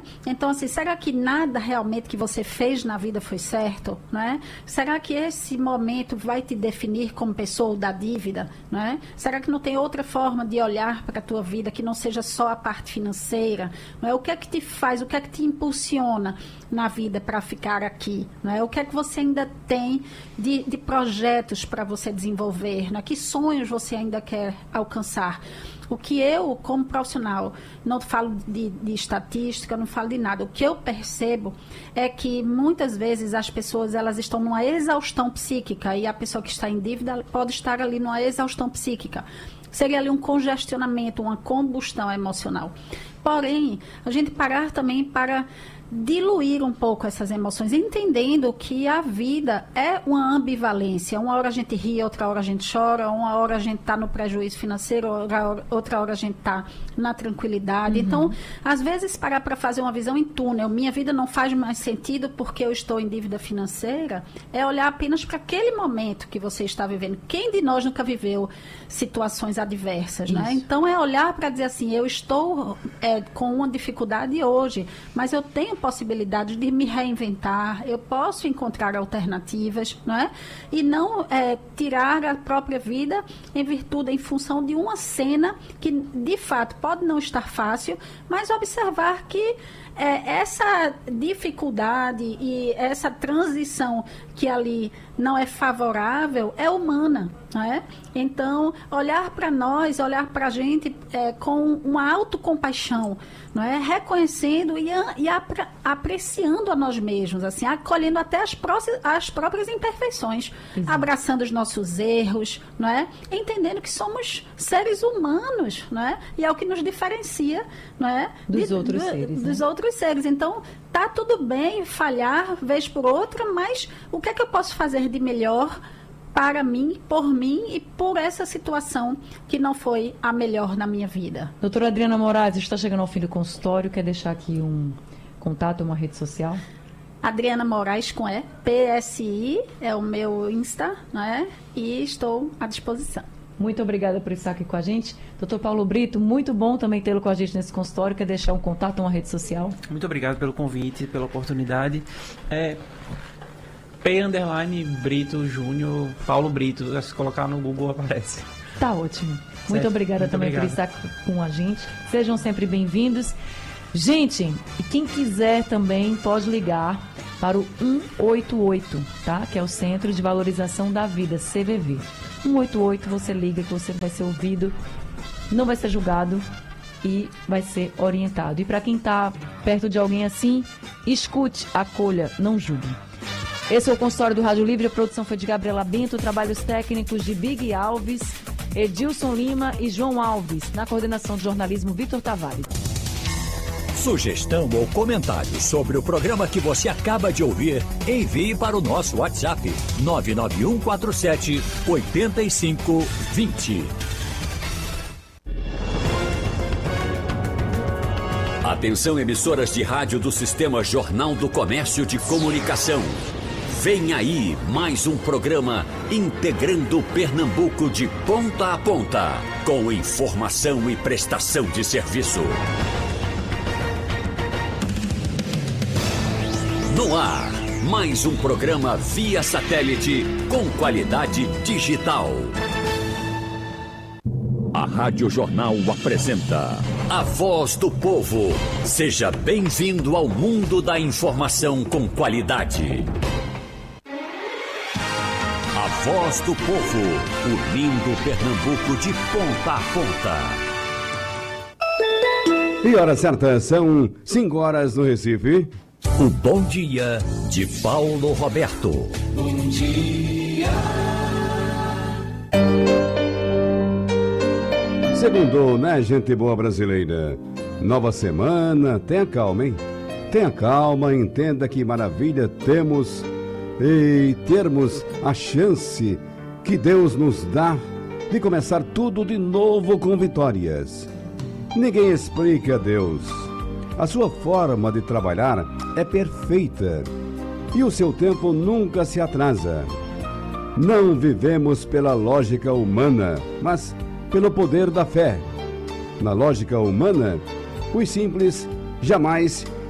né? Então, assim, será que nada realmente que você fez na vida foi certo, né? Será que esse momento vai te definir como pessoa da dívida, né? Será que não tem outra forma de olhar para a tua vida que não seja só a parte financeira, não é? O que é que te faz, o que é que te impulsiona na vida para ficar aqui, não é? O que é que você ainda tem de projetos para você desenvolver, né? Que sonhos você ainda quer alcançar? O que eu, como profissional, não falo de estatística, não falo de nada. O que eu percebo é que muitas vezes as pessoas elas estão numa exaustão psíquica e a pessoa que está em dívida pode estar ali numa exaustão psíquica. Seria ali um congestionamento, uma combustão emocional. Porém, a gente parar também para diluir um pouco essas emoções, entendendo que a vida é uma ambivalência. Uma hora a gente ri, outra hora a gente chora, uma hora a gente está no prejuízo financeiro, outra hora a gente está na tranquilidade. Então, às vezes, parar para fazer uma visão em túnel, minha vida não faz mais sentido porque eu estou em dívida financeira, é olhar apenas para aquele momento que você está vivendo. Quem de nós nunca viveu situações adversas, né? Então, é olhar para dizer assim, eu estou com uma dificuldade hoje, mas eu tenho possibilidade de me reinventar, eu posso encontrar alternativas, não é? E não tirar a própria vida em função de uma cena que, de fato, pode não estar fácil, mas observar que essa dificuldade e essa transição que ali não é favorável é humana, não é? Então, olhar para nós, olhar para a gente com uma autocompaixão, não é? Reconhecendo e apreciando a nós mesmos, assim, acolhendo até as próprias imperfeições, abraçando os nossos erros, não é? Entendendo que somos seres humanos, não é? E é o que nos diferencia, não é? Dos outros seres. Dos outros seres. Então, tá tudo bem falhar vez por outra, mas o que é que eu posso fazer de melhor para mim, por mim e por essa situação que não foi a melhor na minha vida? Doutora Adriana Moraes, está chegando ao fim do consultório, quer deixar aqui um contato, uma rede social? Adriana Moraes com PSI, é o meu Insta, né? E estou à disposição. Muito obrigada por estar aqui com a gente. Doutor Paulo Brito, muito bom também tê-lo com a gente nesse consultório. Quer deixar um contato, uma rede social? Muito obrigado pelo convite, pela oportunidade. P_Brito Júnior, Paulo Brito. Se colocar no Google aparece. Tá ótimo. Muito obrigada também por estar com a gente. Sejam sempre bem-vindos. Gente, e quem quiser também pode ligar para o 188, tá? Que é o Centro de Valorização da Vida, CVV. 188, você liga que você vai ser ouvido, não vai ser julgado e vai ser orientado. E para quem está perto de alguém assim, escute, acolha, não julgue. Esse é o consultório do Rádio Livre, a produção foi de Gabriela Bento, trabalhos técnicos de Big Alves, Edilson Lima e João Alves, na coordenação de jornalismo Vitor Tavares. Sugestão ou comentário sobre o programa que você acaba de ouvir, envie para o nosso WhatsApp 99147-8520. Atenção, emissoras de rádio do Sistema Jornal do Comércio de Comunicação. Vem aí mais um programa integrando Pernambuco de ponta a ponta, com informação e prestação de serviço. No ar, mais um programa via satélite com qualidade digital. A Rádio Jornal apresenta A Voz do Povo. Seja bem-vindo ao mundo da informação com qualidade. A Voz do Povo, unindo Pernambuco de ponta a ponta. E hora certa, são 5 horas no Recife. O Bom Dia de Paulo Roberto. Bom dia. Segundou, né, gente boa brasileira? Nova semana, tenha calma, hein? Tenha calma, entenda que maravilha temos e termos a chance que Deus nos dá de começar tudo de novo com vitórias. Ninguém explica a Deus. A sua forma de trabalhar é perfeita e o seu tempo nunca se atrasa. Não vivemos pela lógica humana, mas pelo poder da fé. Na lógica humana, os simples jamais